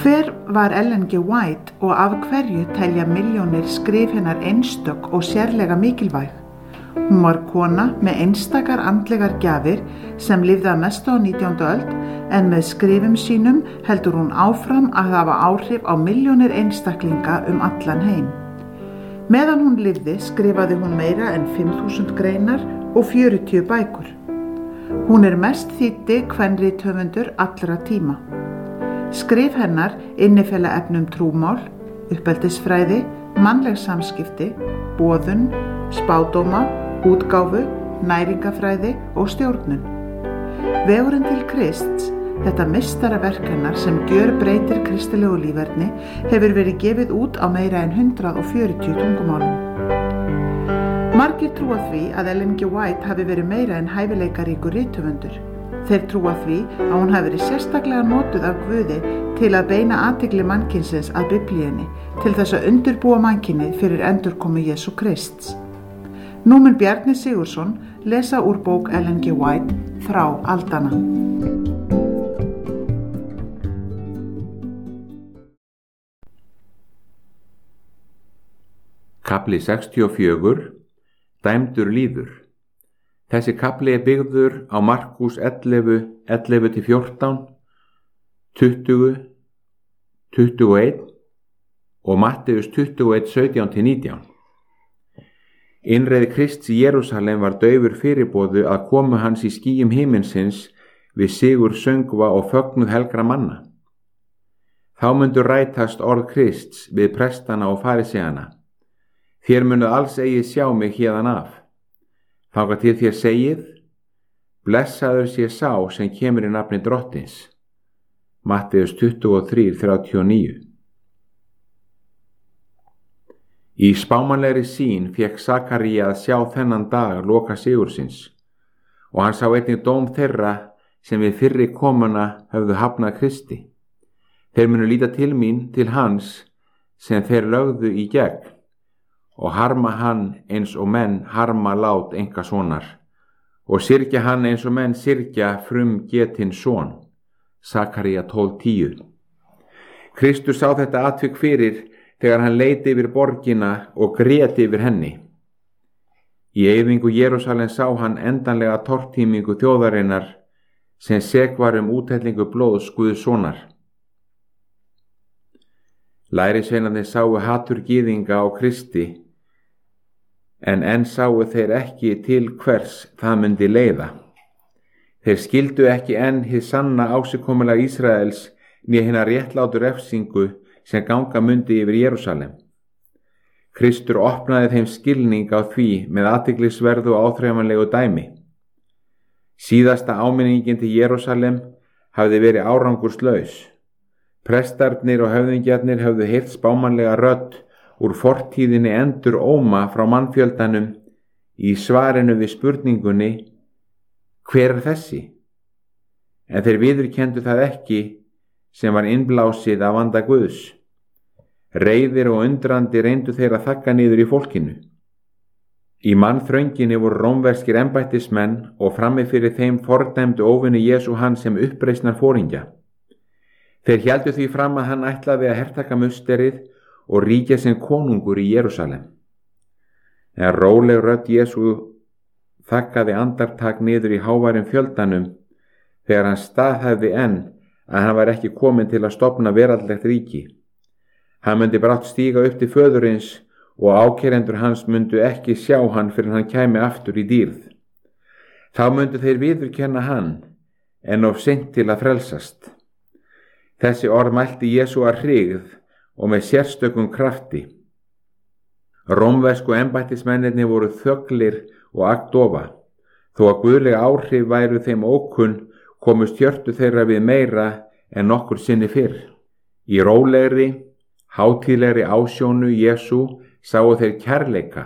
Hver var Ellen G. White og af hverju telja milljónir skrif hennar einstök og sérlega mikilvæg? Hún var kona með einstakar andlegar gjafir sem lifði að mestu á 19. öld en með skrifum sínum heldur hún áfram að hafa áhrif á milljónir einstaklinga allan heim. Meðan hún lifði skrifaði hún meira en 5.000 greinar og 40 bækur. Hún mest þýddi kvenrithöfundur allra tíma. Skrif hennar innifela efnum trúmál, uppeldisfræði, mannleg samskipti, boðun, spádóma, útgáfu, næringafræði og stjórnun. Vegurinn til Krists, þetta meistaraverk hennar sem gjörbreytir kristilegu líferni, hefur verið gefið út á meira en 140 tungumálum. Margir trúa því að Ellen G. White hafi verið meira en hæfileikaríkur rithöfundur. Þeir trúa því að hún hafi verið sérstaklega notuð af Guði til að beina athygli mannkynsins að Biblíunni til þess að undirbúa mannkynið fyrir endurkomu Jesú Krists. Nú mun Bjarni Sigurðsson lesa úr bók Ellen G. White Þrá aldanna. Kafli 64. Dæmdur líður. Þessi kafli byggður á Markús 11, 11-14, 20, 21 og Matteus 21, 17-19. Innreið Krists í Jerúsalem var daufur fyrirboðu að komu hans í skýjum himinsins við sigur söngva og fögnuð helgra manna. Þá mundu rætast orð Krists við prestana og fariseana. Þér munuð alls eigi sjá mig héðan af. Þangað til þér segið, blessaður sé sá sem kemur í nafni Drottins. Matteus 23, 39. Í spámanlegri sýn fékk Sakaría að sjá þennan dag loka sigursins og hann sá einnig dóm þeirra sem við fyrri komuna höfðu hafnað Kristi. Þeir munu líta til mín til hans sem þeir lögðu í gegn og harma hann eins og menn harma lát einkasonar og syrgja hann eins og menn syrgja frumgetinn son. Sakaría 12:10. Kristur sá þetta atvik fyrir þegar hann leit yfir borgina og grét yfir henni. Í eyðingu Jerúsalem sá hann endanlega tortímingu þjóðarinnar sem sek var úthellingu blóðs Guðs sonar. Lærisveinarnir sáu hatur gyðinga á Kristi en enn sáu þeir ekki til hvers það myndi leiða. Þeir skildu ekki enn hið sanna ásigkomulag Ísraels né hina réttlátu refsingu sem ganga mundi yfir Jerúsalem. Kristur opnaði þeim skilning á því með athyglisverðu og áþreifanlegu dæmi. Síðasta áminningin til Jerúsalem hafði verið árangurslaus. Prestarnir og höfðingjarnir höfðu heyrt spámanlega rödd úr fortíðinni endur óma frá mannfjöldanum í svarinu við spurningunni, hver þessi? En þeir viðurkenndu það ekki sem var innblásið af anda Guðs. Reiðir og undrandi reyndu þeir að þagga niður í fólkinu. Í mannþrönginni voru rómverskir embættismenn og frammi fyrir þeim fordæmdu óvinni Jesú hann sem uppreisnar foringja. Þeir héldu því fram að hann ætlaði að hertaka musterið og ríkja sem konungur í Jerúsalem. En róleg rödd Jesú þaggaði andartak niður í háværum fjöldanum þegar hann staðhæfði enn að hann var ekki kominn til að stofna veraldlegt ríki. Hann myndi brátt stíga upp til föðurins og ákærendur hans myndu ekki sjá hann fyrir hann kæmi aftur í dýrð. Þá myndu þeir viðurkenna hann en of seint til að frelsast. Þessi orð mælti Jesú að hryggð og með sérstökum krafti. Rómversku embættismennirnir voru þöglir og agndofa. Þó að guðleg áhrif væru þeim ókunn komust hjörtu þeirra við meira en nokkur sinni fyrr. Í rólegri, hátíðlegri ásjónu Jesú sáu þeir kærleika,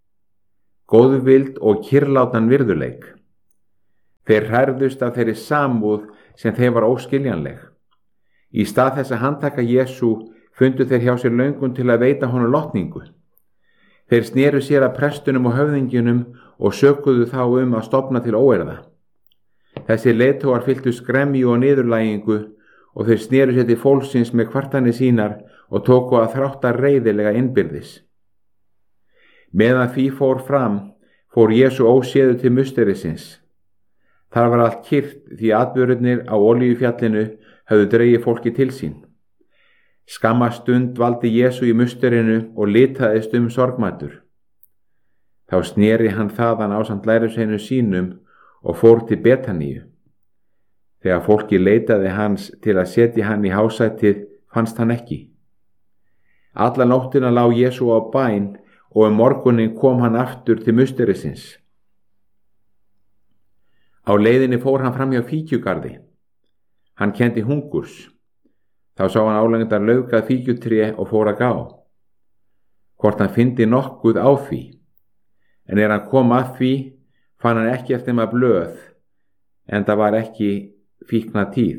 góðvild og kyrlátan virðuleik. Þeir hrærðust af þeirri samúð sem þeim var óskiljanleg. Í stað þess að handtaka Jesú fundu þeir hjá sér löngun til að veita honum lotningu. Þeir sneru sér að prestunum og höfðingjunum og sökuðu þá að stofna til óeirða. Þessi leiðtogar fylltu skremju og niðurlægingu og þeir sneru sér til fólksins með kvartanir sínar og tóku að þrátta reiðilega innbyrðis. Meðan því fór fram, fór Jesú óséður til musterisins. Þar var allt kyrrt því atburðirnir á Olíufjallinu höfðu dregið fólki til sín. Skamma stund dvaldi Jesú í musterinu og litaðist sorgmæddur. Þá sneri hann þaðan ásamt lærisveinum sínum og fór til Betaníu. Þegar fólki leitaði hans til að setja hann í hásætið, fannst hann ekki. Alla nóttina lá Jesú á bæn og morguninn kom hann aftur til musterisins. Á leiðinni fór hann fram hjá fíkjugarði. Hann kenndi hungurs. Þá sá hann álengdar laufgað fíkjutré og fór að gá. Hvort hann fyndi nokkuð á því. En hann kom að því, fann hann ekkert nema blöð, en það var ekki fíkna tíð.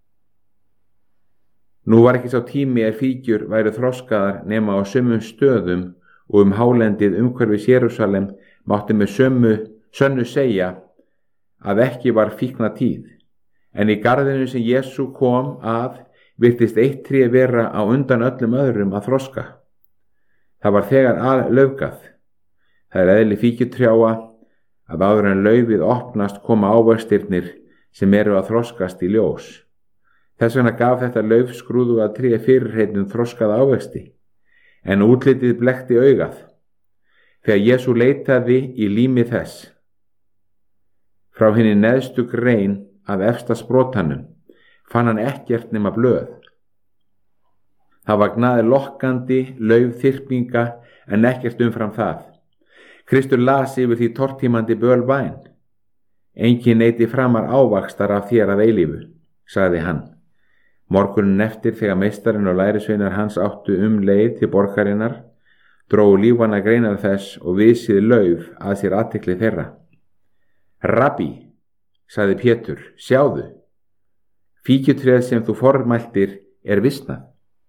Nú var ekki sá tími fíkjur væru þroskaðar nema á sömum stöðum og hálendið umhverfis Jerúsalem mátti með sönnu segja að ekki var fíkna tíð. En í garðinu sem Jesú kom að virtist eitt tré vera á undan öllum öðrum að þroska. Það var þegar laufgað. Það eðli fíkjutrjáa að áður en laufið opnast koma ávextirnir sem eru að þroskast í ljós. Þess vegna gaf þetta laufskrúðuga tré fyrirheitnum þroskað ávexti, en útlitið blekkti augað. Þegar Jesú leitaði í lími þess, frá hinni neðstu grein að efsta sprotanum, fann hann ekkert nema blöð. Það var gnaði lokkandi laufþyrpinga en ekkert umfram það. Kristur las yfir því tortímandi bölbæn. Enginn neyti framar ávaxtar af þér að eilífu, sagði hann. Morgunin eftir þegar meistarinn og lærisveinar hans áttu leið til borgarinnar, drógu lífvana greinar þess og visið lauf að sér athygli þeirra. Rabbi, sagði Pétur, sjáðu, fíkjutréð sem þú formæltir visnað.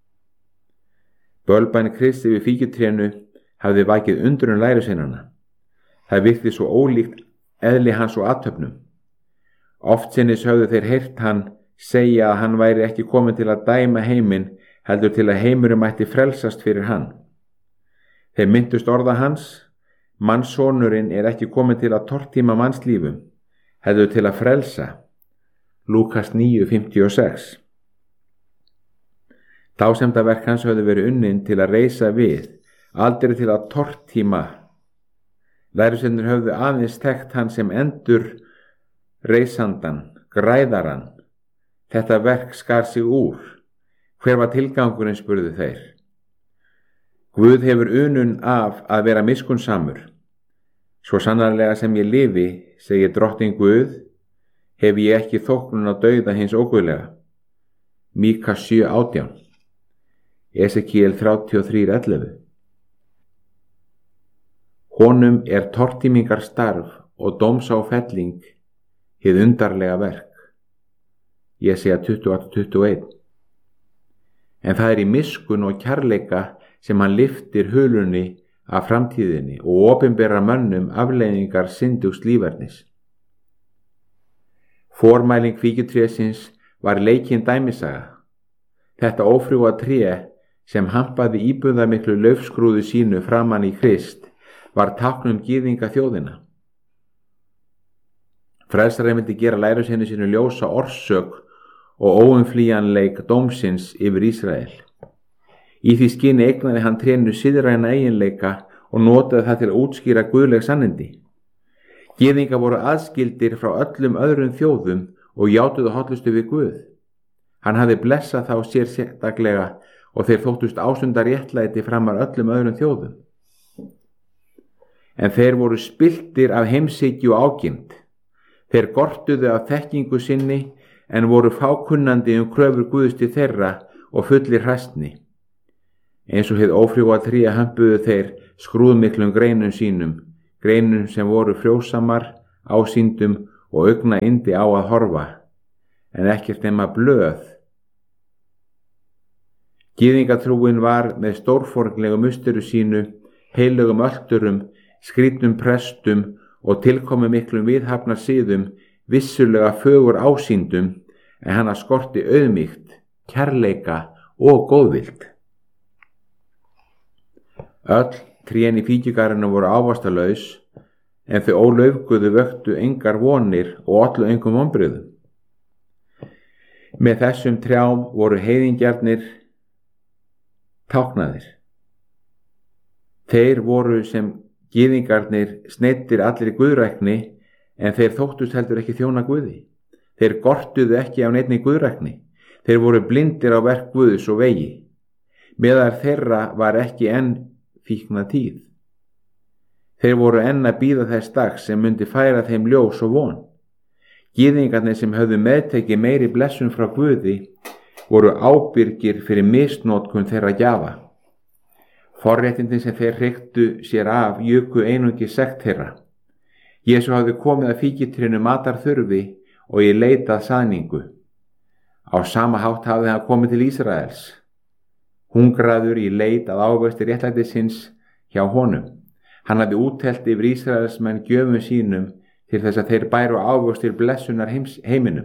Bölbæn Krists yfir fíkjutrénu hafði vakið undrun lærisveinanna. Það virti svo ólíkt eðli hans og athöfnum. Oftsinnis höfðu þeir heyrt hann segja að hann væri ekki kominn til að dæma heiminn, heldur til að heimurinn mætti frelsast fyrir hann. Þeir minntust orða hans, mannssonurinn ekki kominn til að tortíma mannslífum, heldur til að frelsa. Lúkas 9:56. Dásemdaverk hans höfðu verið unnin til að reisa við, aldrei til að tortíma. Lærisveinarnir höfðu aðeins þekkt hann sem endur reisandan, græðaran. Þetta verk skar sig úr. Hver var tilgangurinn, spurðu þeir. Guð hefur unun af að vera miskunnsamur. Svo sannarlega sem ég lifi, segir drottinn Guð, hef ég ekki þóknun á dauða hins óguðlega. Míka 7:18. Esekiel 33:11. Honum tortímingar starf og dómsáfelling hið undarlega verk. Jesía 28:21. En það í miskunn og kærleika sem hann lyftir hulunni af framtíðinni og opinberar mönnum afleiðingar syndugs lífernis. Formæling fíkjutrésins var leikinn dæmisaga. Þetta ófrjóa tré sem hampaði íbúðarmiklu laufskrúðu sínu framan í Krist var tákn gyðinga þjóðina. Frelsarinn myndi gera lærisveini sínu ljósa orsök og óumflýjanleik dómsins yfir Ísrael. Í því skyni eignaði hann trénu siðræna eiginleika og notaði það til að útskýra guðleg sannindi. Gyðingar voru aðskildir frá öllum öðrum þjóðum og játuðu hollustu við Guð. Hann hafði blessað þá sér sérstaklega og þeir þóttust ásundar réttlæti framar öllum öðrum þjóðum. En þeir voru spilltir af heimshyggju og ágirnd. Þeir gortuðu af þekkingu sinni en voru fákunnandi kröfur Guðs til þeirra og fullir hræstni. Eins og hið ófrjóa tré hömpuðu þeir skrúðmiklum greinum sínum, greinum sem voru frjósamar, ásýndum og augna yndi á að horfa, en ekkert nema blöð. Gyðingatrúin var með stórfornlegu musturu sínu, heilögum ölturum, skrýtnum prestum og tilkomu miklum viðhafnar siðum vissulega fögur ásýndum, en hana skorti auðmýkt kærleika og góðvild. Öll trén í fíkjugarðinum voru ávaxtalaus, en þau ólaufguðu vöktu engar vonir og ollu engum vonbrigðum. Með þessum trjám voru heiðingjarnir táknaðir. Þeir voru sem gyðingarnir sneiddir allir í guðrækni, en þeir þóttust heldur ekki þjóna Guði. Þeir gortuðu ekki af neinni guðrækni. Þeir voru blindir á verk Guðs og vegi. Meðal þeirra var ekki enn fíkna tíð. Þeir voru enn að bíða þess dags sem myndi færa þeim ljós og von. Gyðingarnir sem höfðu meðtekið meiri blessun frá Guði voru ábyrgir fyrir misnotkun þeirra gjafa. Forréttindin sem þeir hreyktu sér af juku einungis sekt þeirra. Jesú hafði komið að fíkjutrénu matarþurfi og í leit að saðningu. Á sama hátt hafði hann komið til Ísraels, hungraður í leit að ávexti réttlætisins hjá honum. Hann hafði úttelt yfir Ísraelsmenn gjöfum sínum til þess að þeir bæru ávextir blessunar heiminum.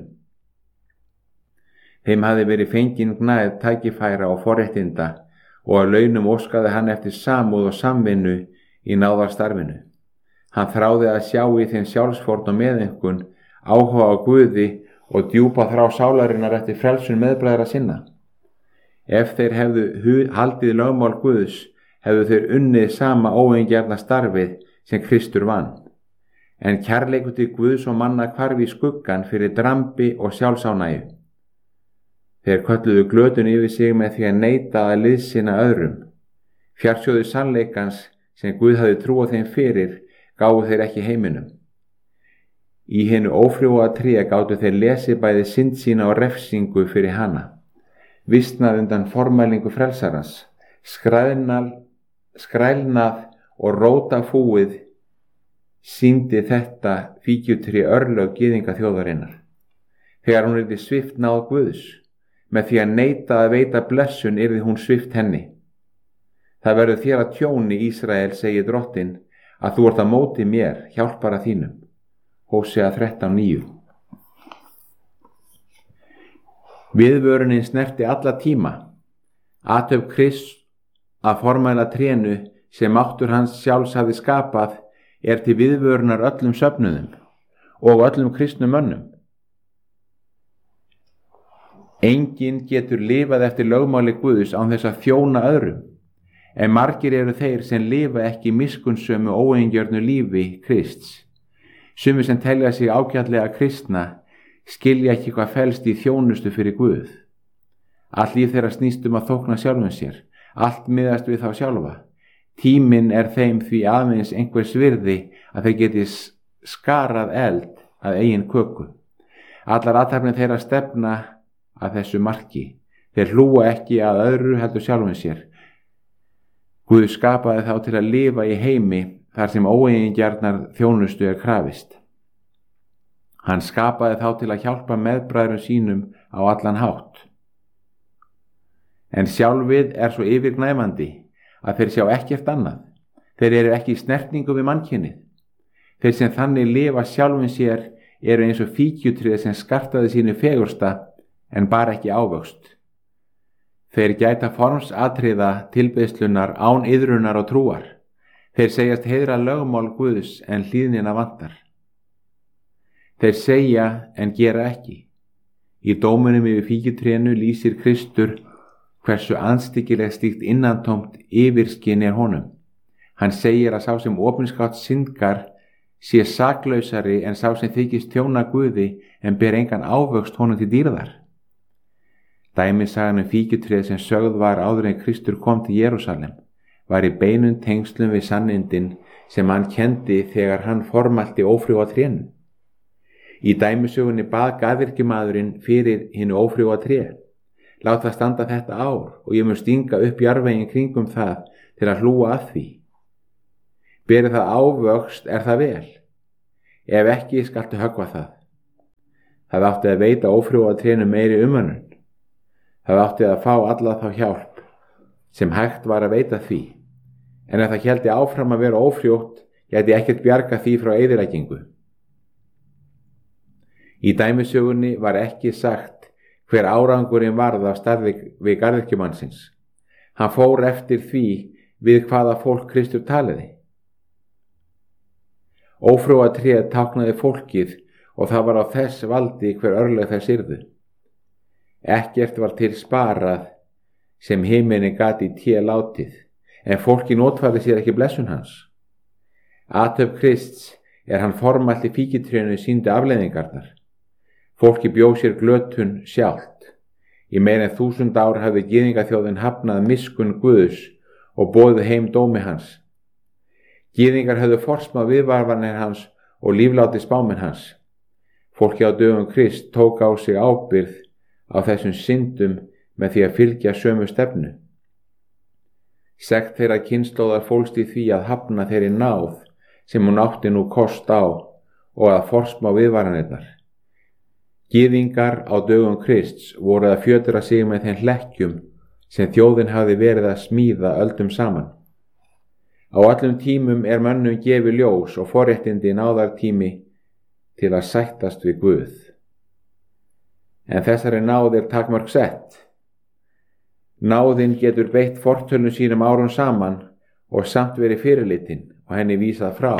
Þeim hafði verið fengin gnægð tækifæra og forréttinda og að launum óskaði hann eftir samúð og samvinnu í náðarstarfinu. Hann þráði að sjá í þeim sjálfsfórn og meðeinkunn, áhuga á Guði og djúpa þrá sálarinnar eftir frelsun meðbræðra sinna. Ef þeir hefðu haldið lögmál Guðs, hefðu þeir unnið sama óeigingjarna starfið sem Kristur vann. En kærleikur til Guðs og manna hvarf í skuggan fyrir drambi og sjálfsánægju. Þeir kölluðu glötun yfir sig með því að neita að liðsinna öðrum. Fjarsjóðu sannleikans sem Guð hafði trúað þeim fyrir gáfu þeir ekki heiminum. Í hinu ófrjóa tré gátu þeir lesið bæði synd sína og refsingu fyrir hana. Vistnað undan formælingu frelsarans, skrælnað og róta fúið sýndi þetta fíkjutré örlög gyðinga þjóðarinnar. Þegar hún yrði svipt náð Guðs, með því að neita að veita blessun yrði hún svipt henni. Það verður þér að tjóni, Ísrael, segir drottinn, að þú ert á móti mér, hjálpara þínum. Hósea 13:9. Viðvörunin snerti alla tíma. Athöfn Krists að formæla trénu sem máttur hans sjálfs hafði skapað er til viðvörunar öllum söfnuðum og öllum kristnum mönnum. Enginn getur lifað eftir lögmáli Guðs án þess að þjóna öðrum, en margir eru þeir sem lifa ekki miskunnsömu óeigingjörnu lífi Krists. Sumir sem telja sig ágætlega kristna skilja ekki hvað felst í þjónustu fyrir Guð. Allt líf þeirra snýst að þókna sjálfum sér, allt miðast við þá sjálfa. Tíminn er þeim því aðeins einhvers virði að þeir geti skarað eld að eigin köku. Allar athafnir þeirra stefna að þessu marki. Þeir hlúa ekki að öðru heldur sjálfum sér. Guð skapaði þá til að lifa í heimi þar sem óeigingjarnar þjónustu er krafist. Hann skapaði þá til að hjálpa meðbræðrum sínum á allan hátt. En sjálfið er svo yfirgnæfandi að þeir sjá ekkert annað. Þeir eru ekki í snertingu við mannkynið. Þeir sem þannig lifa sjálfum sér eru eins og fíkjutrið sem skartaði sínu fegursta en bara ekki ávöxt. Þeir gæta formsatriða tilbeiðslunar án iðrunar og trúar. Þeir segjast heiðra lögmál Guðs en hlýðnina vantar. Þeir segja en gera ekki. Í dómunum yfir fíkjutrénu lýsir Kristur hversu andstyggileg slíkt innantómt yfirskyn er honum. Hann segir að sá sem opinskátt syndgar sé saklausari en sá sem þykist þjóna Guði en ber engan ávöxt honum til dýrðar. Dæmisagan fíkjutréð sem sögð var áður en Kristur kom til Jerúsalem var í beinum tengslum við sannindin sem hann kendi þegar hann formælti ófrjóa trénu. Í dæmisögunni bað garðyrkjumaðurinn fyrir hinu ófrjóa tré: lát það standa þetta ár og ég mun stinga upp jarðveginn kringum það til að hlúa að því. Beri það ávöxt er það vel, ef ekki skaltu höggva það. Það átti að veita ófrjóa trénu meiri umönnun. Það átti að fá alla þá hjálp sem hægt var að veita því, en ef það héldi áfram að vera ófrjótt, gæti ekkert bjarga því frá eyðileggingu. Í dæmisögunni var ekki sagt hver árangurinn varð af starfi við garðyrkjumannsins. Hann fór eftir því við hvaða fólk Kristur taliði. Ófrúatréð táknaði fólkið og það var á þess valdi hver örlög þess yrðu. Ekkert var til sparað sem himini gat í té látið, en fólki notfærði sér ekki blessun hans. Athöfn Krists hann formælt í fíkitrénu sýndi afleiðingarnar. Fólki bjóð sér glötun sjálft. Í meira en 1000 ár hafði gyðingaþjóðin hafnað miskunn Guðs og boðið heim dómi hans. Gyðingar höfðu forsmað viðvarvanir hans og lífláti spámenn hans. Fólki á dögum Krist tók á sig ábyrgð á þessum syndum með því að fylgja sömu stefnu. Sekt þeirra kynslóðar fólst í því að hafna þeirri náð sem hún átti nú kost á og að forsmá viðvaranirnar. Gyðingar á dögum Krists voru að fjötra sig með þeim hlekkjum sem þjóðin hafði verið að smíða öldum saman. Á öllum tímum mönnum gefið ljós og forréttindi náðartími til að sættast við Guð. En þessari náð takmörk sett. Náðin getur beitt fortölum sínum árum saman og samt verið fyrirlitin og henni vísað frá.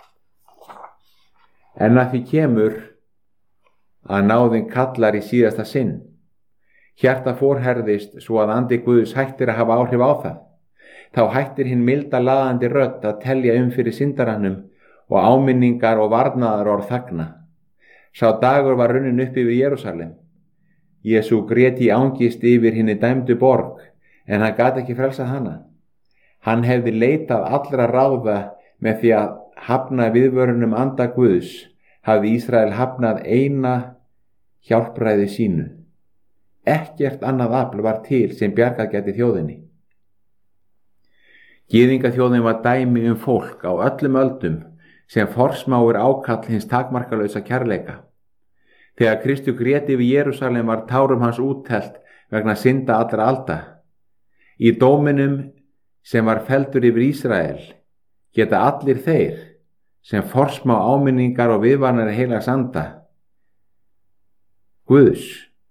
En að því kemur að náðin kallar í síðasta sinn. Hjarta forherðist svo að andi Guðs hættir að hafa áhrif á það. Þá hættir hinn milda laðandi rödd að telja fyrir syndarannum og áminningar og varnaðar orð þagna. Sá dagur var runnin upp yfir Jerúsalem. Jesú grét í angist yfir hinni dæmdu borg, en hann gat ekki frelsað hana. Hann hefði leitað allra ráða með því að hafna viðvörunum anda Guðs, hafði Ísrael hafnað eina hjálpræði sínu. Ekkert annað afl var til sem bjargað gæti þjóðinni. Gyðingaþjóðin var dæmi fólk á öllum öldum sem forsmáir ákall hins takmarkalausa kærleika. Þegar Kristur grét yfir Jerúsalem var tárum hans úttelt vegna synda allra alda. Í dóminum sem var felldur yfir Ísrael geta allir þeir sem forsmá áminningar og viðvarnir heilags anda Guðs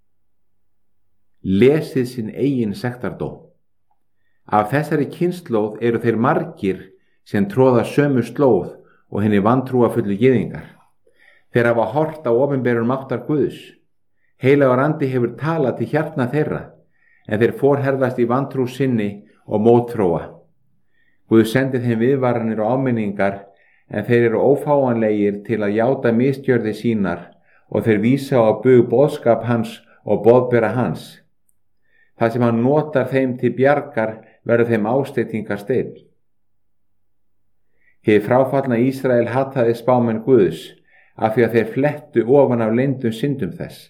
lesið sinn eigin sektardóm. Af þessari kynslóð eru þeir margir sem tróða sömu slóð og hinni vantrúafullu gyðingar. Þeir hafa hort á opinberun máttar Guðs. Heilagur andi hefur talað til hjartna þeirra, en þeir forherðast í vantrú sinni og mótþróa. Guð sendi þeim viðvaranir og áminningar, en þeir eru ófáanlegir til að játa misgjörði sínar og þeir vísa á bug boðskap hans og boðbera hans. Það sem hann notar þeim til bjargar verður þeim ásteytingarsteinn. Hið fráfallna Ísrael hataði spámenn Guðs af því að þeir flettu ofan af leyndum syndum þess.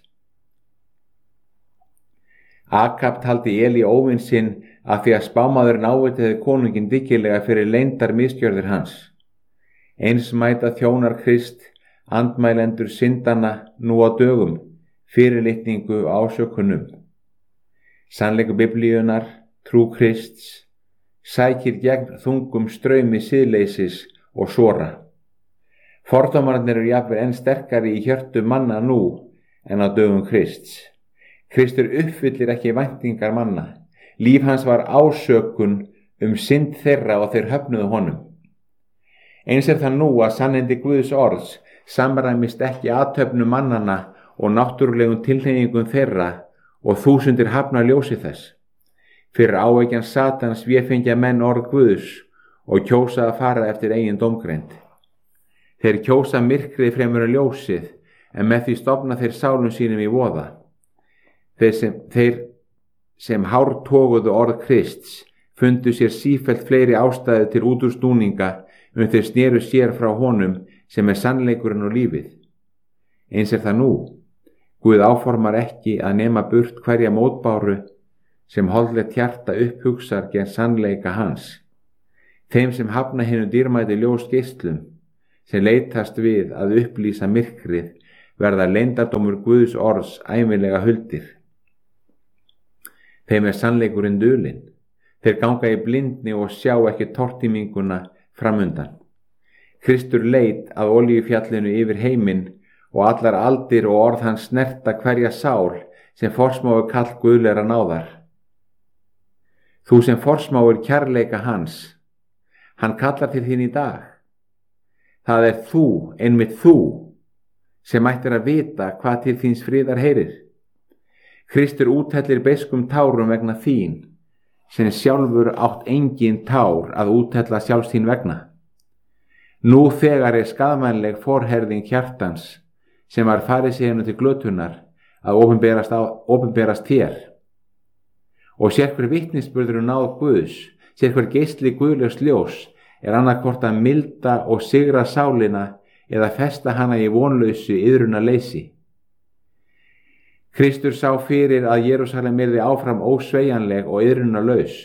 Akab taldi Eli óvin sinn af því að spámaðurinn ávitaði konunginn dyggilega fyrir leyndar misgjörðir hans. Eins mæta þjónar Krist andmælendur syndanna nú á dögum, fyrirlitningu ásökunum. Sannleikur Biblíunar, trú Krists, sækir gegn þungum straumi siðleysis og sora. Fordómarnir eru jafnvel enn sterkari í hjörtu manna nú en á dögum Krists. Kristur uppfyllir ekki væntingar manna. Líf hans var ásökun synd þeirra og þeir höfnuðu honum. Eins það nú að sannindi Guðs orðs samræmist ekki athöfnum mannanna og náttúrulegum tilhneigingum þeirra og þúsundir hafna ljósi þess. Fyrir áeggjan Satans véfengja menn orð Guðs og kjósa að fara eftir eigin dómgreind. Þeir kjósa myrkrið fremur en ljósið, en með því stofna þeir sálum sínum í voða. Þeir sem hártoguðu orð Krists fundu sér sífellt fleiri ástæðu til útúrsnúninga þeir sneru sér frá honum sem sannleikurinn og lífið. Eins það nú. Guð áformar ekki að nema burt hverja mótbáru sem holdlegt hjarta upphugsar gegn sannleika hans. Þeim sem hafna hinu dýrmæti ljósgeislum, sem leitast við að upplýsa myrkrið, verða leyndardómur Guðs orðs ævinlega huldir. Þeim sannleikurinn dulinn. Þeir ganga í blindni og sjá ekki tortíminguna framundan. Kristur leit að olíufjallinu yfir heiminn og allar aldir og orð hans snerta hverja sál sem forsmáir kall guðlegra náðar. Þú sem forsmáir kærleika hans, hann kallar til þín í dag. Það er þú, einmitt þú, sem ættir að vita hvað til þíns friðar heyrir. Kristur úthellir beiskum tárum vegna þín, sem sjálfur átt engin tár að úthella sjálfs þín vegna. Nú þegar er skaðvænleg forherðing hjartans, sem var fariseiunum til glötunar, að opinberast þér. Og sérhver vitnisburður náð Guðs, sérhver geisli guðlegs ljós, er annarkvort að milda og sigra sálina eða festa hana í vonlausu iðrunarleysi. Kristur sá fyrir að Jerúsalem yrði áfram ósveigjanleg og iðrunarlaus.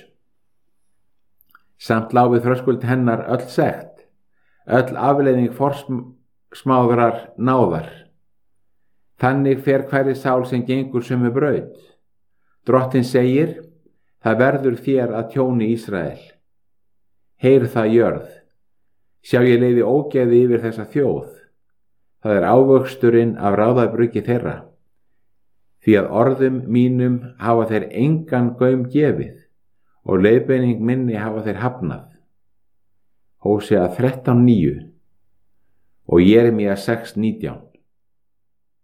Samt lá við þröskuld hennar öll sekt, öll afleiðing forsmáðrar náðar. Þannig fer hverri sál sem gengur sömu braut. Drottinn segir, það verður þér að tjóni Ísrael. Heyr það jörð, sjá ég leiði ógeði yfir þessa þjóð. Það er ávöxturinn af ráðabruggi þeirra. Því að orðum mínum hafa þeir engan gaum gefið og leiðbeining minni hafa þeir hafnað. Hósea 13:9 og Jeremía 6:19.